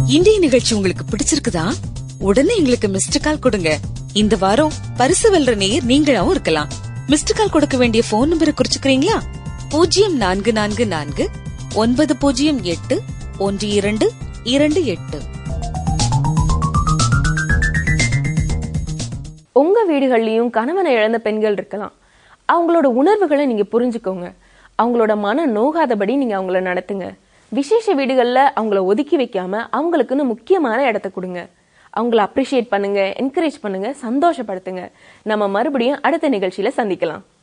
இன்றைய நிகழ்ச்சி உங்களுக்கு பிடிச்சிருக்குதா? உடனே எங்களுக்கு மிஸ்டு கால் கொடுங்க. இந்த வாரம் பரிசு வெல்ற நேயர் நீங்களாவும் இருக்கலாம். மிஸ்டு கால் கொடுக்க வேண்டிய போன் நம்பரை குறிச்சுக்கிறீங்களா? 0444-908-1228. உங்க வீடுகள்லயும் கணவனை இழந்த பெண்கள் இருக்கலாம். அவங்களோட உணர்வுகளை நீங்க புரிஞ்சுக்கோங்க. அவங்களோட மன நோகாதபடி நீங்க அவங்கள நடத்துங்க. விசேஷ வீடுகள்ல அவங்கள ஒதுக்கி வைக்காம அவங்களுக்குன்னு முக்கியமான இடத்த கொடுங்க. அவங்கள அப்ரிஷியேட் பண்ணுங்க, என்கரேஜ் பண்ணுங்க, சந்தோஷப்படுத்துங்க. நம்ம மறுபடியும் அடுத்த நிகழ்ச்சியில சந்திக்கலாம்.